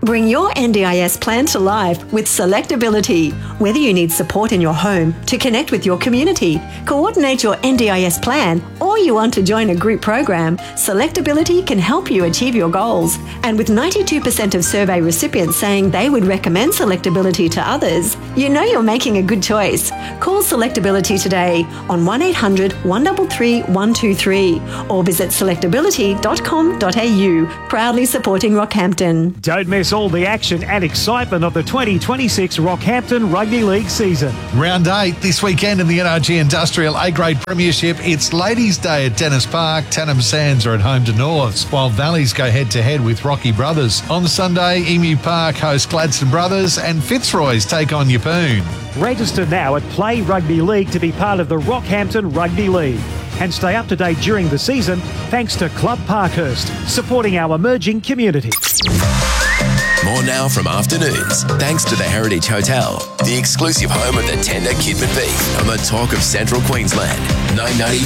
Bring your NDIS plan to life with Selectability. Whether you need support in your home, to connect with your community, coordinate your NDIS plan, or you want to join a group program, Selectability can help you achieve your goals. And with 92% of survey recipients saying they would recommend Selectability to others, you know you're making a good choice. Call Selectability today on 1800 133 123 or visit selectability.com.au. Proudly supporting Rockhampton. Don't miss all the action and excitement of the 2026 Rockhampton Rugby League season. Round 8 this weekend in the NRG Industrial A-Grade Premiership. It's Ladies' Day at Dennis Park. Tannum Sands are at home to Norths, while Valleys go head-to-head with Rocky Brothers. On Sunday, Emu Park host Gladstone Brothers and Fitzroy's take on Yeppoon. Register now at Play Rugby League to be part of the Rockhampton Rugby League. And stay up to date during the season thanks to Club Parkhurst, supporting our emerging community. More now from Afternoons, thanks to the Heritage Hotel, the exclusive home of the tender kidman beef on the talk of Central Queensland. 990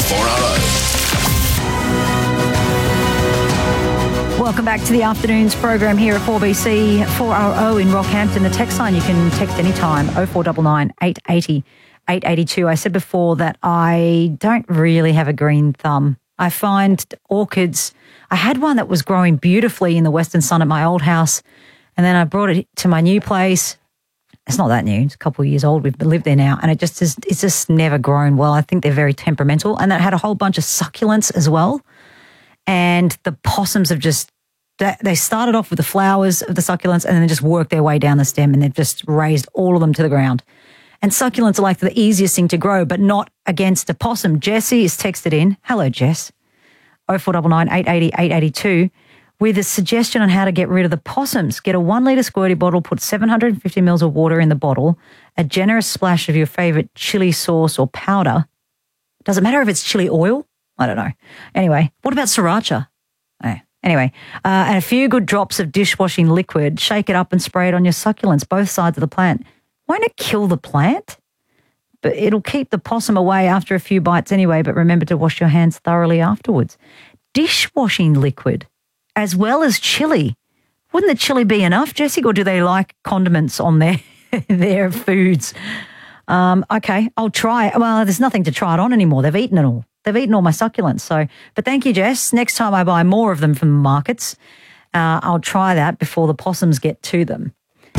4RO. Welcome back to the Afternoons program here at 4BC 4RO in Rockhampton. The text line, you can text anytime, 0499 880 882. I said before that I don't really have a green thumb. I find orchids, I had one that was growing beautifully in the Western Sun at my old house, and then I brought it to my new place. It's not that new. It's a couple of years old. We've lived there now, and it's just never grown well. I think they're very temperamental, and that had a whole bunch of succulents as well. And the possums have they started off with the flowers of the succulents and then just worked their way down the stem, and they've just raised all of them to the ground. And succulents are like the easiest thing to grow, but not against a possum. Jessie is texted in. Hello, Jess. 0499 880 882 with a suggestion on how to get rid of the possums. Get a 1 litre squirty bottle, put 750 mils of water in the bottle, a generous splash of your favourite chili sauce or powder. Does it matter if it's chili oil? I don't know. Anyway, what about sriracha? Anyway, and a few good drops of dishwashing liquid. Shake it up and spray it on your succulents, both sides of the plant. Won't it kill the plant? But it'll keep the possum away after a few bites anyway, but remember to wash your hands thoroughly afterwards. Dishwashing liquid, as well as chili. Wouldn't the chili be enough, Jessie, or do they like condiments on their foods? Okay, I'll try it. Well, there's nothing to try it on anymore. They've eaten it all. They've eaten all my succulents. So, but thank you, Jess. Next time I buy more of them from the markets, I'll try that before the possums get to them.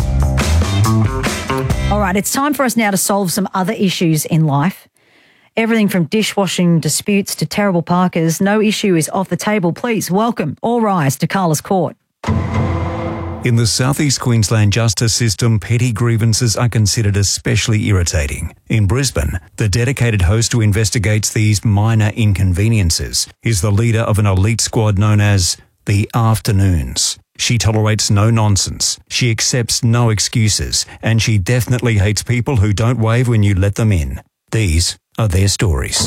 All right, it's time for us now to solve some other issues in life. Everything from dishwashing disputes to terrible parkers. No issue is off the table. Please welcome, all rise, to Carla's Court. In the Southeast Queensland justice system, petty grievances are considered especially irritating. In Brisbane, the dedicated host who investigates these minor inconveniences is the leader of an elite squad known as the Afternoons. She tolerates no nonsense, she accepts no excuses, and she definitely hates people who don't wave when you let them in. These are their stories.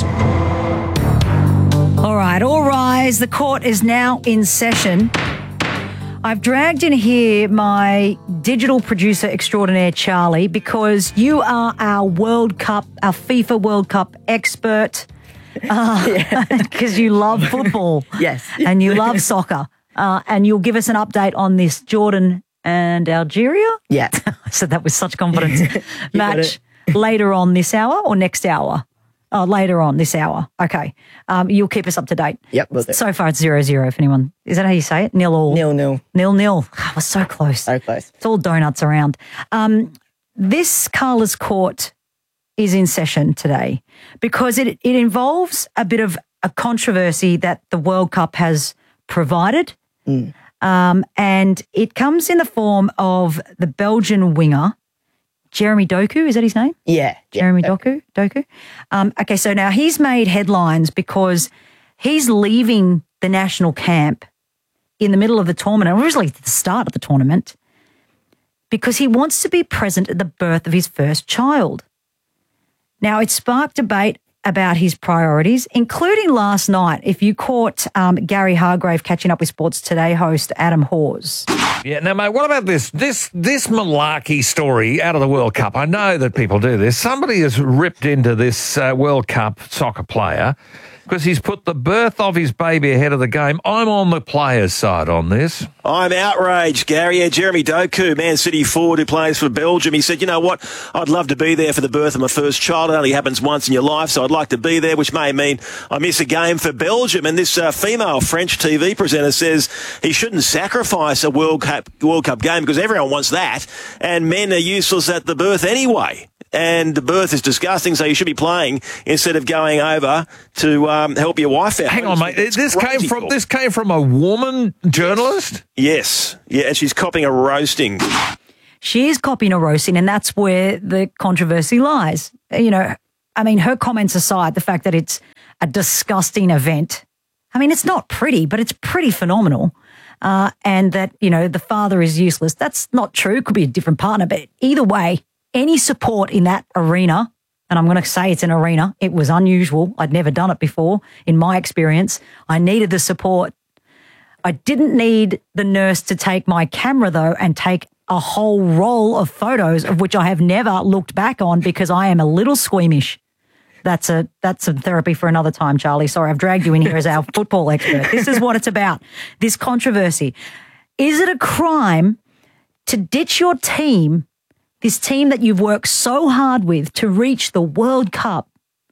All right, all rise. The court is now in session. I've dragged in here my digital producer extraordinaire, Charlie, because you are our FIFA World Cup expert, because you love football. Yes. And you love soccer. And you'll give us an update on this Jordan and Algeria? Yeah. I said that with such confidence. Match later on this hour or next hour? Oh, later on this hour. Okay. You'll keep us up to date. Yep. Will do. So far it's 0-0 if anyone. Is that how you say it? 0-0. 0-0. 0-0. I was so close. So close. It's all donuts around. This Carla's Court is in session today because it involves a bit of a controversy that the World Cup has provided. And it comes in the form of the Belgian winger, Jeremy Doku. Is that his name? Yeah. Jeremy Doku. Okay, so now he's made headlines because he's leaving the national camp in the middle of the tournament, originally at the start of the tournament, because he wants to be present at the birth of his first child. Now, it sparked debate about his priorities, including last night, if you caught Gary Hargrave catching up with Sports Today host Adam Hawes. Yeah, now, mate, what about this malarkey story out of the World Cup? I know that people do this. Somebody has ripped into this World Cup soccer player because he's put the birth of his baby ahead of the game. I'm on the players' side on this. I'm outraged, Gary. Yeah, Jeremy Doku, Man City forward who plays for Belgium, he said, you know what, I'd love to be there for the birth of my first child. It only happens once in your life, so I'd like to be there, which may mean I miss a game for Belgium. And this female French TV presenter says he shouldn't sacrifice a World Cup game because everyone wants that, and men are useless at the birth anyway. And the birth is disgusting, so you should be playing instead of going over to help your wife out. Hang on, mate. This came from a woman journalist? Yes. Yeah, and she's copying a roasting. She is copying a roasting, and that's where the controversy lies. You know, I mean, her comments aside, the fact that it's a disgusting event, I mean, it's not pretty, but it's pretty phenomenal. And that, you know, the father is useless. That's not true. Could be a different partner, but either way, any support in that arena, and I'm going to say it's an arena, it was unusual. I'd never done it before in my experience. I needed the support. I didn't need the nurse to take my camera, though, and take a whole roll of photos of which I have never looked back on because I am a little squeamish. That's some therapy for another time, Charlie. Sorry, I've dragged you in here as our football expert. This is what it's about, this controversy. Is it a crime to ditch your team, this team that you've worked so hard with to reach the World Cup,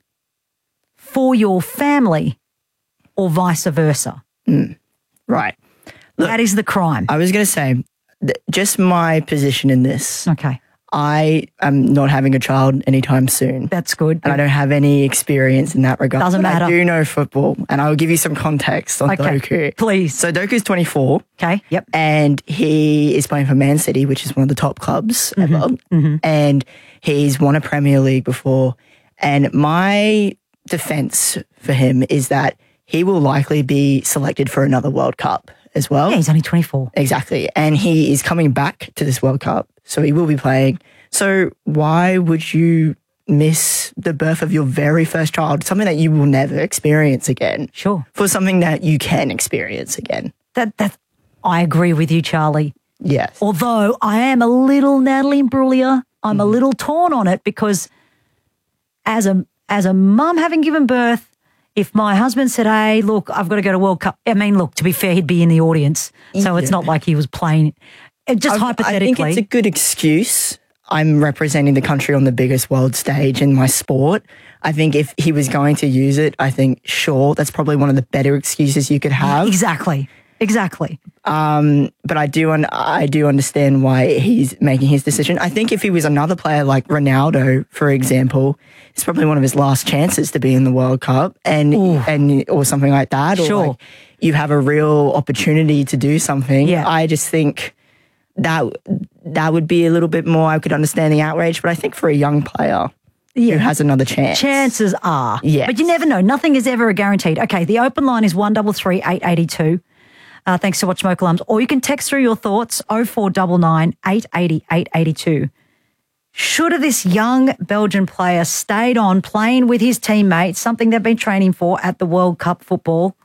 for your family, or vice versa? Right. Look, that is the crime. I was going to say, just my position in this. Okay. I am not having a child anytime soon. That's good. And I don't have any experience in that regard. Doesn't matter. I do know football, and I will give you some context on Doku. Please. So Doku's 24. Okay, yep. And he is playing for Man City, which is one of the top clubs ever. Mm-hmm. And he's won a Premier League before. And my defense for him is that he will likely be selected for another World Cup as well. Yeah, he's only 24. Exactly. And he is coming back to this World Cup, so he will be playing. So why would you miss the birth of your very first child, something that you will never experience again? Sure. For something that you can experience again. That I agree with you, Charlie. Yes. Although I am a little Natalie Imbruglia, I'm a little torn on it because as a mum having given birth, if my husband said, hey, look, I've got to go to World Cup. I mean, look, to be fair, he'd be in the audience. So it's not like he was playing. Just hypothetically. I think it's a good excuse. I'm representing the country on the biggest world stage in my sport. I think if he was going to use it, I think, sure, that's probably one of the better excuses you could have. Exactly. But I do understand why he's making his decision. I think if he was another player like Ronaldo, for example, it's probably one of his last chances to be in the World Cup and or something like that. Sure. Or like you have a real opportunity to do something. Yeah. I just think that would be a little bit more, I could understand the outrage, but I think for a young player who has another chance. Chances are. Yes. But you never know. Nothing is ever guaranteed. Okay, the open line is 133 882. Thanks to Watch Smoke Alarms. Or you can text through your thoughts, 0499 880 882. Should have this young Belgian player stayed on playing with his teammates, something they've been training for at the World Cup football?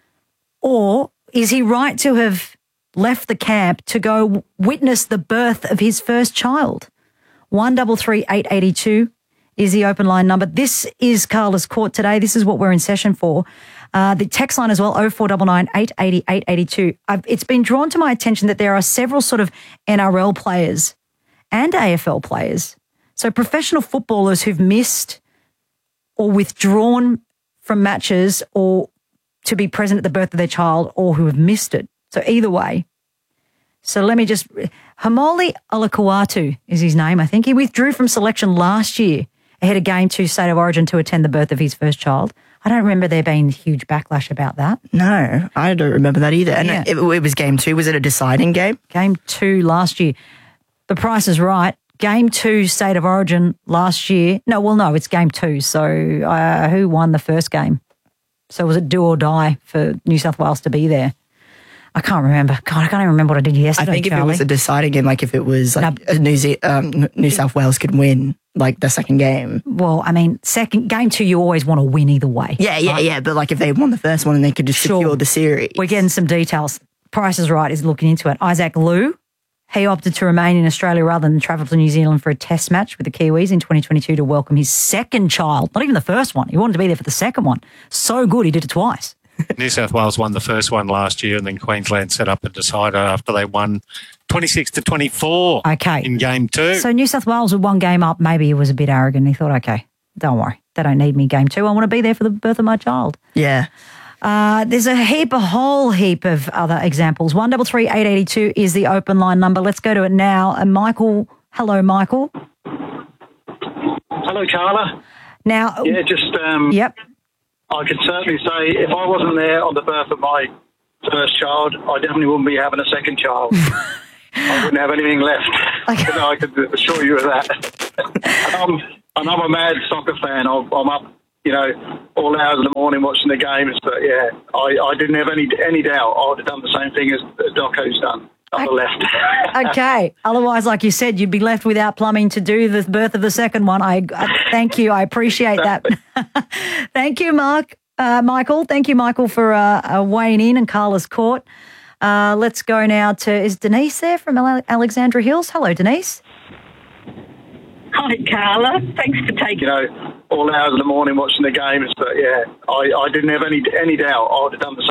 Or is he right to have left the camp to go witness the birth of his first child? 133 882 is the open line number. This is Carla's Court today. This is what we're in session for. The text line as well, 0499 880 882. It's been drawn to my attention that there are several sort of NRL players and AFL players, so professional footballers who've missed or withdrawn from matches or to be present at the birth of their child or who have missed it. So either way. So let me just... Hamoli Alakuatu is his name, I think. He withdrew from selection last year ahead of Game 2 State of Origin to attend the birth of his first child. I don't remember there being huge backlash about that. No, I don't remember that either. And it was Game 2. Was it a deciding game? Game 2 last year. The Price is Right. Game 2 State of Origin last year. No, it's Game 2. So who won the first game? So was it do or die for New South Wales to be there? I can't remember. God, I can't even remember what I did yesterday. I think if Charlie. it was a deciding game, like if it was like New South Wales could win like the second game. Well, I mean, Game 2 you always want to win either way. Yeah. But like if they won the first one and they could just secure the series. We're getting some details. Price is Right is looking into it. Isaac Liu He opted to remain in Australia rather than travel to New Zealand for a test match with the Kiwis in 2022 to welcome his second child, not even the first one. He wanted to be there for the second one. So good, he did it twice. New South Wales won the first one last year, and then Queensland set up a decider after they won 26-24 in game 2. So New South Wales with one game up, maybe he was a bit arrogant. He thought, okay, don't worry. They don't need me game 2. I want to be there for the birth of my child. Yeah. There's a whole heap of other examples. 133 882 is the open line number. Let's go to it now. Michael, hello, Michael. Hello, Carla. Now, yeah, just yep. I can certainly say if I wasn't there on the birth of my first child, I definitely wouldn't be having a second child. I wouldn't have anything left. Okay. I can assure you of that. And I'm a mad soccer fan. I'm up, all hours of the morning watching the games. But yeah, I didn't have any doubt I would have done the same thing as Doco's done on the left. Okay. Otherwise, like you said, you'd be left without plumbing to do the birth of the second one. I thank you. I appreciate that. Thank you, Michael. Thank you, Michael, for weighing in Carla's court. Let's go now to, is Denise there from Alexandra Hills? Hello, Denise. Hi, Carla. Thanks for taking... all hours of the morning watching the games. But yeah, I didn't have any doubt I would have done the same.